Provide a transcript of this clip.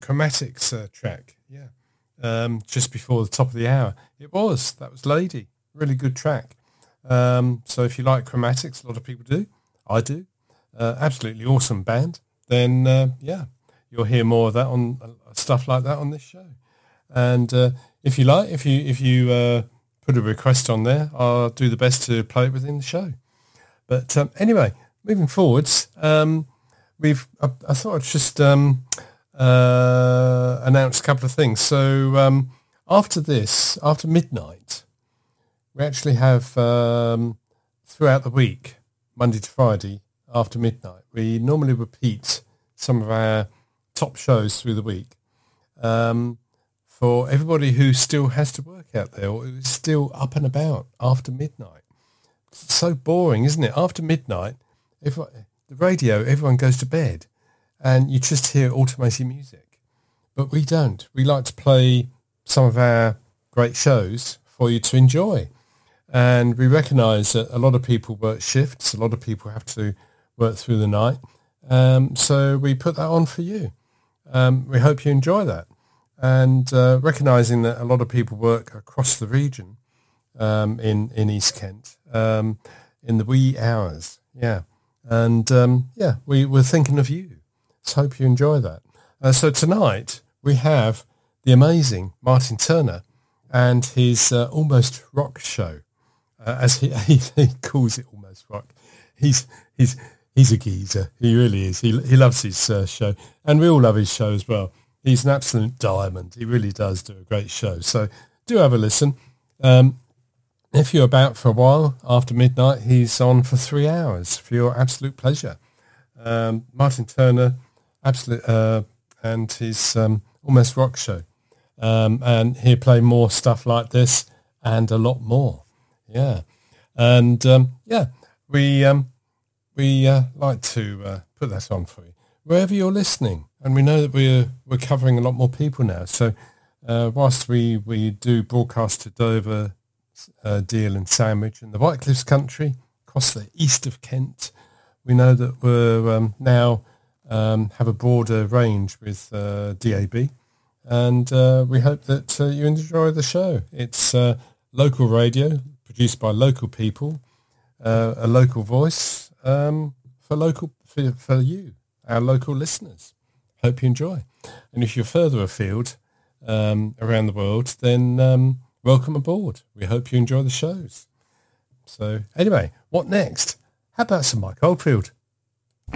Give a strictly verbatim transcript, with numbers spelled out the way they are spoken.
Chromatics uh, track, yeah, um, just before the top of the hour. It was. That was Lady. Really good track. Um, so if you like Chromatics, a lot of people do. I do. Uh, absolutely awesome band. Then, uh, yeah, you'll hear more of that on uh, stuff like that on this show. And uh, if you like, if you if you uh, put a request on there, I'll do the best to play it within the show. But um, anyway, moving forwards, um, we've I, I thought I'd just um, uh, announce a couple of things. So um, after this, after midnight, we actually have um, throughout the week, Monday to Friday, after midnight, we normally repeat some of our top shows through the week. Um, for everybody who still has to work out there or is still up and about after midnight. It's so boring, isn't it? After midnight, everyone, the radio, everyone goes to bed and you just hear automated music. But we don't. We like to play some of our great shows for you to enjoy. And we recognise that a lot of people work shifts, a lot of people have to work through the night. Um, so we put that on for you. Um, we hope you enjoy that. And uh, recognising that a lot of people work across the region um, in, in East Kent um, in the wee hours. Yeah. And, um, yeah, we, we're thinking of you. So hope you enjoy that. Uh, so tonight we have the amazing Martin Turner and his uh, Almost Rock show, uh, as he, he, he calls it Almost Rock. He's he's he's a geezer. He really is. He he loves his uh, show, and we all love his show as well. He's an absolute diamond. He really does do a great show. So do have a listen. Um, if you're about for a while after midnight, he's on for three hours for your absolute pleasure. Um, Martin Turner, absolute, uh, and his um, Almost Rock show. Um, and he'll play more stuff like this and a lot more. Yeah. And, um, yeah, we um, we uh, like to uh, put that on for you. Wherever you're listening, and we know that we're we're covering a lot more people now. So uh, whilst we, we do broadcast to Dover, uh, Deal and Sandwich and the White Cliffs country, across the east of Kent, we know that we're um, now um, have a broader range with uh, D A B. And uh, we hope that uh, you enjoy the show. It's uh, local radio, produced by local people, uh, a local voice um, for local for, for you, our local listeners. Hope you enjoy. And if you're further afield um, around the world, then um, welcome aboard. We hope you enjoy the shows. So anyway, what next? How about some Mike Oldfield?